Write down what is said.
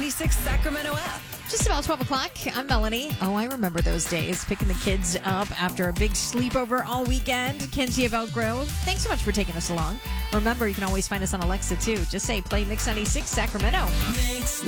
96 Sacramento app. Just about 12 o'clock. I'm Melanie. Oh, I remember those days. Picking the kids up after a big sleepover all weekend. Kenzie of Elk Grove. Thanks so much for taking us along. Remember, you can always find us on Alexa, too. Just say, play Mix 96 Sacramento. Mix